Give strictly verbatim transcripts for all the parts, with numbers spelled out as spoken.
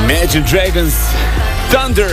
Imagine Dragons, Thunder.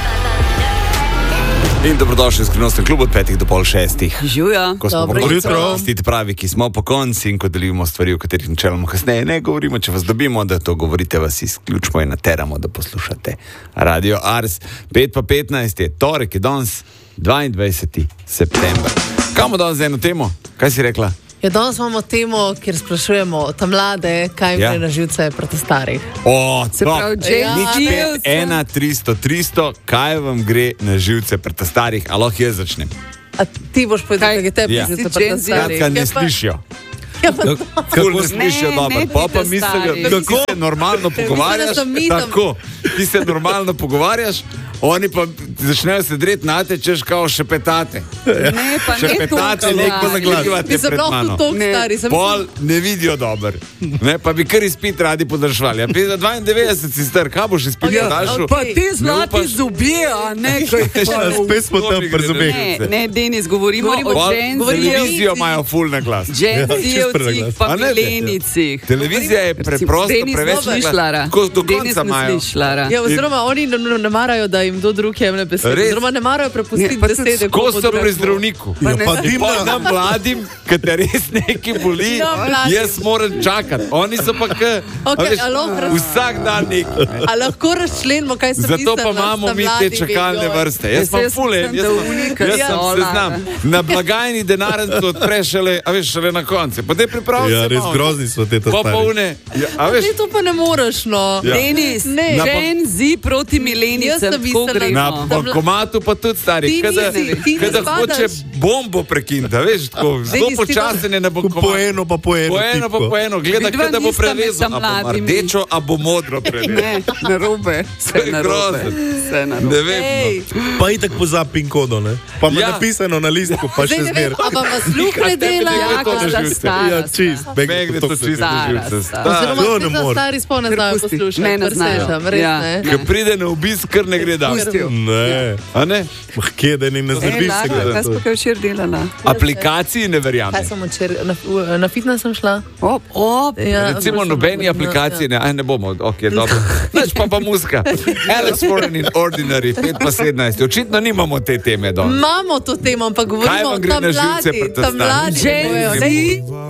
In dobrodošli v Skrivnostnem klubu od petih do pol šestih. Žuja. Ko smo Dobro jutro. Stiti pravi, ki smo po konci in ko delimo stvari, o katerih načeloma kasneje ne govorimo. Če vas dobimo, da to govorite, vas izključimo in nateramo, da poslušate Radio Ars. pet pa petnajst je torek, je danes dvaindvajseti september. Kamo danes za eno temo? Kaj si rekla? Ja, danes imamo temo, kjer sprašujemo ta mlade, kaj jim Ja. gre na živce proti starih. O, Se pravi, top. Gen Nič Z. pet, ena, tristo, tristo, kaj vam gre na živce preta starih? A lahko jaz začnem? A ti boš povedal, Kaj? kaj je tebi Ja. živce Si proti Gen Z. starih? Skratka, ne Ja, pa- slišijo. Ja, pa to. Ful ne slišijo Ne, dobro. ne Pa pa budite mislijo, stari. da ti se normalno pogovarjaš. Mislim, da sem mitom. Tako, ti se normalno pogovarjaš, oni pa začnejo se dreti na te, češ kao šepetate. Ne, pa ne Šepetate, toliko neko stari. zagledivate Mislim, pred lahko mano. toliko Ne. stari. Sem Pol ne vidijo dober. Ne, pa bi kar izpit radi podaljšvali. Ja, za dvaindevetdeset si star, kaj boš izpit Okay, podaljšal? okay. Pa ti zlati upaš- zubje, a ne, kaj Spet smo tam pri zobeh. Ne, ne, Denis, govorimo, Govorimo o Pol Gen televizijo imajo ful na glas. Z-jevcih, pa A ne, ne. milenicih. Televizija je preprosto Denis, preveč ne slišiš, Lara. Ko do Denis, konca ne imajo. slišiš, Lara. Ja, oziroma, oni ne, ne, ne marajo, da jim kdo drug jemlje besede. Res? Oziroma, ne marajo prepustiti Ne, pa tudi besede. Ko komu so pri drugemu. zdravniku. Ja, pa In dim pol na- nam mladim, ki te res nekaj boli, No, mladim. jaz moram čakati. Oni so pa k, Okej, a veš, a lahko raz- vsak dan nekaj. ne. A lahko razčlenimo, kaj so Zato pa imamo mi te čakalne vrste. Jaz Jaz sem sem fulen, jaz da sem, unika jaz sem sola. seznam. Na blagajni denarnico odpreš šele, a veš, šele na koncu. Pa te pripravi Ja, se res malo. grozni so te Pa to pa stari. une, ja, a veš, Ne, to pa ne moreš, no. Ja. Denis, Ne. Na Gen Z proti Jaz milenicam, sem tako mislila, gremo. na Da mla- bankomatu pa tudi stari. Ti Kada, nisi, ti ne kada spadaš. hoče bombo prekiniti, a veš, tako, zelo Denis, ti počasen je na Po bankomatu. eno, pa po eno. Po eno, pa tipko. po eno, gleda, Vidva kaj da bo nista med prerezal, a bo mladimi. rdečo, a bo modro prerezal. Ne, narobe, vse To je narobe. grozno. Vse narobe. Ne vem. Ej, Pa itak pozab pin kodo, ne? Pa ima Ja. napisano na listku, pa zdaj še ne zmer. vem, a vam sluh ne A tebi dela. ne gre Ja, to ko na sta živce? stara. Ja, čist. Megne to čisto Stara, živce. stara. Oziroma, To ti ne za more. stari sploh ne znajo Prepusti. poslušati. Ne, ne kar znajo. slišam, res Ja. ne. Ko pride na obisk, kar ne gre dal. Pustil. Ne, A ne? mah, kje da ni ne Ej, zrbi se Lara, ga. kaj smo kaj včeraj delala? Aplikaciji ne Kaj verjamem. sem včeraj, na, v- na fitness sem šla? Op, op. Ja, Recimo sem- nobeni ja. aplikaciji ne, aj ne bomo, ok, dobro. Več pa pa muzika. Alex Warren in Ordinary, pet pa sedemnajst. Očitno nimamo te teme danes. Imamo to temo, ampak Kaj govorimo vam o gre tam na živce mladi, pri ta tam stari? mladi. Gen bojo, Z ne?